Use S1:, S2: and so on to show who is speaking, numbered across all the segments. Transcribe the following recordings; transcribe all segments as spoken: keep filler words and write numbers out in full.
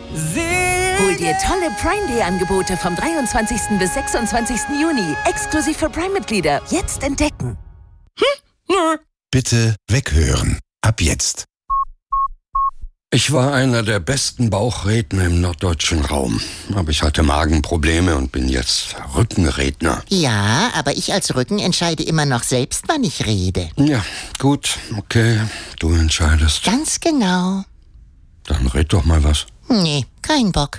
S1: Hol dir tolle Prime Day Angebote vom dreiundzwanzigsten bis sechsundzwanzigsten Juni. Exklusiv für Prime-Mitglieder. Jetzt entdecken.
S2: Hm? Nö.
S3: Bitte weghören. Ab jetzt.
S2: Ich war einer der besten Bauchredner im norddeutschen Raum. Aber ich hatte Magenprobleme und bin jetzt Rückenredner.
S4: Ja, aber ich als Rücken entscheide immer noch selbst, wann ich rede.
S2: Ja, gut, okay, du entscheidest.
S4: Ganz genau.
S2: Dann red doch mal was.
S4: Nee, kein Bock.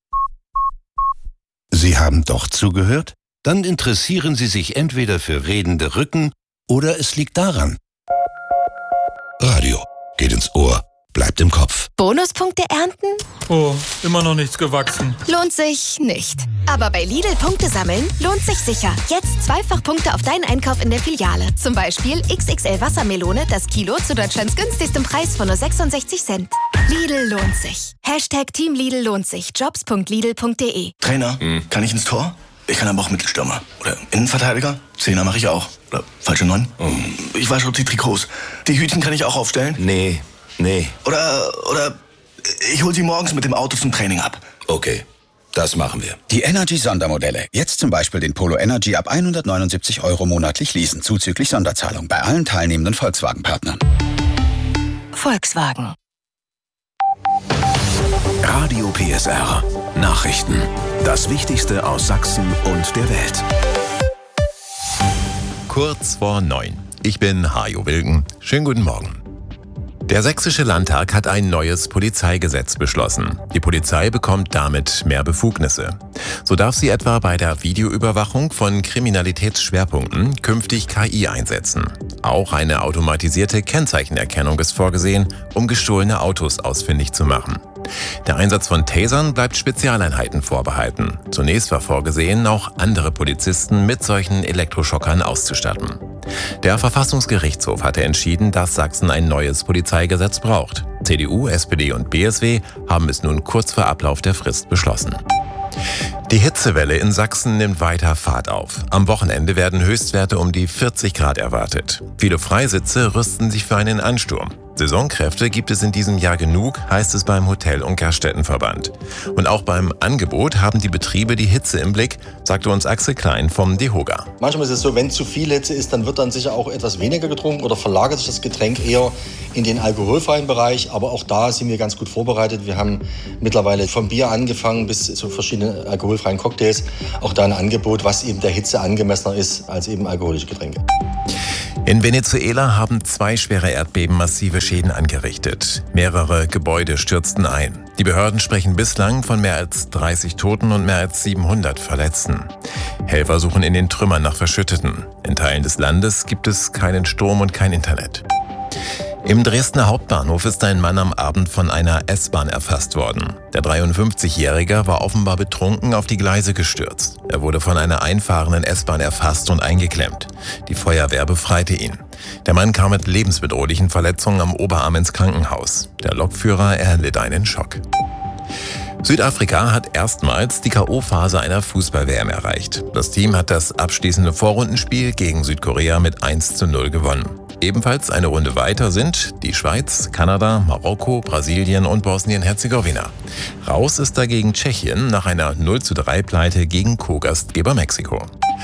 S3: Sie haben doch zugehört? Dann interessieren Sie sich entweder für redende Rücken oder es liegt daran. Radio geht ins Ohr, bleibt im Kopf.
S5: Bonuspunkte ernten?
S6: Oh, immer noch nichts gewachsen.
S5: Lohnt sich nicht. Aber bei Lidl Punkte sammeln lohnt sich sicher. Jetzt zweifach Punkte auf deinen Einkauf in der Filiale. Zum Beispiel X X L Wassermelone, das Kilo zu Deutschlands günstigstem Preis von nur sechsundsechzig Cent. Lidl lohnt sich. Hashtag Team Lidl lohnt sich. jobs punkt lidl punkt de.
S7: Trainer, hm. kann ich ins Tor? Ich kann aber auch Mittelstürmer. Oder Innenverteidiger. Zehner mache ich auch. Oder falsche Neun. Oh. Ich wasche die Trikots. Die Hütchen kann ich auch aufstellen?
S8: Nee, nee.
S7: Oder, oder ich hol sie morgens mit dem Auto zum Training ab.
S8: Okay, das machen wir.
S9: Die Energy-Sondermodelle. Jetzt zum Beispiel den Polo Energy ab hundertneunundsiebzig Euro monatlich leasen, zuzüglich Sonderzahlung bei allen teilnehmenden Volkswagen-Partnern.
S1: Volkswagen.
S10: Radio P S R. Nachrichten. Das Wichtigste aus Sachsen und der Welt.
S11: Kurz vor neun. Ich bin Hajo Wilken. Schönen guten Morgen. Der Sächsische Landtag hat ein neues Polizeigesetz beschlossen. Die Polizei bekommt damit mehr Befugnisse. So darf sie etwa bei der Videoüberwachung von Kriminalitätsschwerpunkten künftig K I einsetzen. Auch eine automatisierte Kennzeichenerkennung ist vorgesehen, um gestohlene Autos ausfindig zu machen. Der Einsatz von Tasern bleibt Spezialeinheiten vorbehalten. Zunächst war vorgesehen, auch andere Polizisten mit solchen Elektroschockern auszustatten. Der Verfassungsgerichtshof hatte entschieden, dass Sachsen ein neues Polizeigesetz braucht. C D U, S P D und B S W haben es nun kurz vor Ablauf der Frist beschlossen. Die Hitzewelle in Sachsen nimmt weiter Fahrt auf. Am Wochenende werden Höchstwerte um die vierzig Grad erwartet. Viele Freisitze rüsten sich für einen Ansturm. Saisonkräfte gibt es in diesem Jahr genug, heißt es beim Hotel- und Gaststättenverband. Und auch beim Angebot haben die Betriebe die Hitze im Blick, sagte uns Axel Klein vom DEHOGA.
S12: Manchmal ist es so, wenn zu viel Hitze ist, dann wird dann sicher auch etwas weniger getrunken oder verlagert sich das Getränk eher in den alkoholfreien Bereich. Aber auch da sind wir ganz gut vorbereitet. Wir haben mittlerweile vom Bier angefangen bis zu verschiedenen alkoholfreien Cocktails auch da ein Angebot, was eben der Hitze angemessener ist als eben alkoholische Getränke.
S11: In Venezuela haben zwei schwere Erdbeben massive Schäden angerichtet. Mehrere Gebäude stürzten ein. Die Behörden sprechen bislang von mehr als dreißig Toten und mehr als siebenhundert Verletzten. Helfer suchen in den Trümmern nach Verschütteten. In Teilen des Landes gibt es keinen Strom und kein Internet. Im Dresdner Hauptbahnhof ist ein Mann am Abend von einer S-Bahn erfasst worden. Der dreiundfünfzigjährige war offenbar betrunken auf die Gleise gestürzt. Er wurde von einer einfahrenden S-Bahn erfasst und eingeklemmt. Die Feuerwehr befreite ihn. Der Mann kam mit lebensbedrohlichen Verletzungen am Oberarm ins Krankenhaus. Der Lokführer erlitt einen Schock. Südafrika hat erstmals die K O-Phase einer Fußball-W M erreicht. Das Team hat das abschließende Vorrundenspiel gegen Südkorea mit eins zu null gewonnen. Ebenfalls eine Runde weiter sind die Schweiz, Kanada, Marokko, Brasilien und Bosnien-Herzegowina. Raus ist dagegen Tschechien nach einer null zu drei Pleite gegen Co-Gastgeber Mexiko.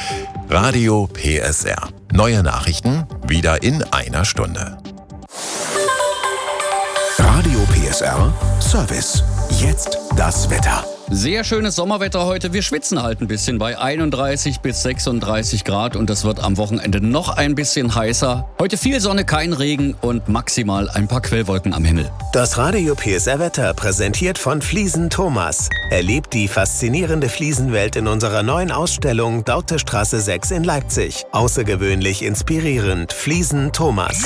S11: Radio P S R. Neue Nachrichten wieder in einer Stunde.
S10: Radio P S R Service. Jetzt das Wetter.
S13: Sehr schönes Sommerwetter heute. Wir schwitzen halt ein bisschen bei einunddreißig bis sechsunddreißig Grad und es wird am Wochenende noch ein bisschen heißer. Heute viel Sonne, kein Regen und maximal ein paar Quellwolken am Himmel.
S14: Das Radio P S R Wetter präsentiert von Fliesen Thomas. Erlebt die faszinierende Fliesenwelt in unserer neuen Ausstellung Dautestraße sechs in Leipzig. Außergewöhnlich inspirierend. Fliesen Thomas.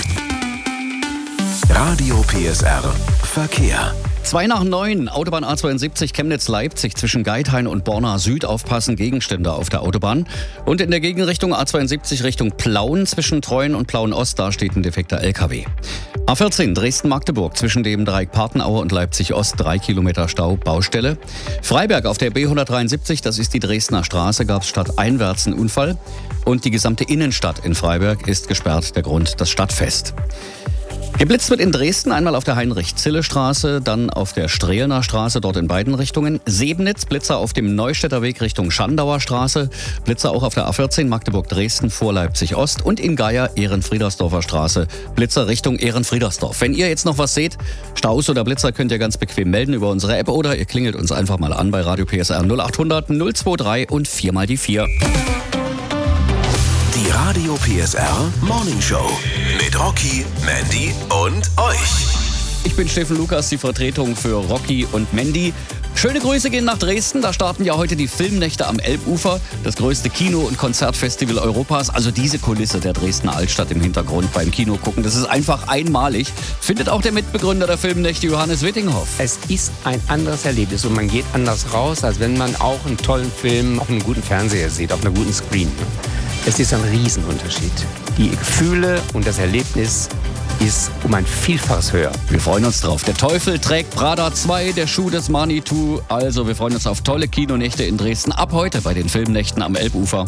S10: Radio P S R Verkehr.
S13: Zwei nach neun, Autobahn A zweiundsiebzig Chemnitz-Leipzig zwischen Geithain und Borna Süd aufpassen, Gegenstände auf der Autobahn. Und in der Gegenrichtung A zweiundsiebzig Richtung Plauen zwischen Treuen und Plauen-Ost, da steht ein defekter L K W. A vierzehn Dresden-Magdeburg zwischen dem Dreieck Partenaue und Leipzig-Ost, drei Kilometer Stau, Baustelle. Freiberg auf der B hundertdreiundsiebzig, das ist die Dresdner Straße, gab es stadteinwärts einen Unfall. Und die gesamte Innenstadt in Freiberg ist gesperrt, der Grund das Stadtfest. Geblitzt wird in Dresden einmal auf der Heinrich-Zille-Straße, dann auf der Strehlner Straße, dort in beiden Richtungen. Sebnitz, Blitzer auf dem Neustädter Weg Richtung Schandauer Straße. Blitzer auch auf der A vierzehn Magdeburg-Dresden vor Leipzig-Ost. Und in Geier, Ehrenfriedersdorfer Straße, Blitzer Richtung Ehrenfriedersdorf. Wenn ihr jetzt noch was seht, Staus oder Blitzer, könnt ihr ganz bequem melden über unsere App oder ihr klingelt uns einfach mal an bei Radio P S R null acht hundert null zwei drei und vier mal die vier.
S10: Die Radio P S R Morning Show mit Rocky, Mandy und euch.
S13: Ich bin Steffen Lukas, die Vertretung für Rocky und Mandy. Schöne Grüße gehen nach Dresden. Da starten ja heute die Filmnächte am Elbufer, das größte Kino- und Konzertfestival Europas. Also diese Kulisse der Dresdner Altstadt im Hintergrund beim Kino gucken, das ist einfach einmalig. Findet auch der Mitbegründer der Filmnächte, Johannes Wittinghoff.
S15: Es ist ein anderes Erlebnis und man geht anders raus, als wenn man auch einen tollen Film auf einem guten Fernseher sieht, auf einer guten Screen. Es ist ein Riesenunterschied. Die Gefühle und das Erlebnis ist um ein Vielfaches höher.
S13: Wir freuen uns drauf. Der Teufel trägt Prada zwei, der Schuh des Manitou. Also wir freuen uns auf tolle Kinonächte in Dresden ab heute bei den Filmnächten am Elbufer.